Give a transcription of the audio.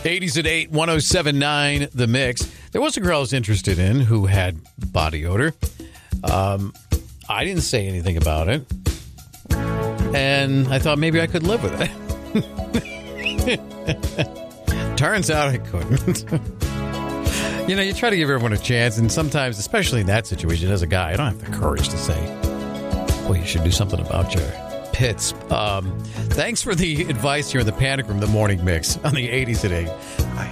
80s at 8, 107.9 The Mix. There was a girl I was interested in who had body odor. I didn't say anything about it. And I thought maybe I could live with it. Turns out I couldn't. You know, you try to give everyone a chance, and sometimes, especially in that situation, as a guy, I don't have the courage to say, well, you should do something about your pits. Thanks for the advice here in the Panic Room, the morning mix on the 80s at 8.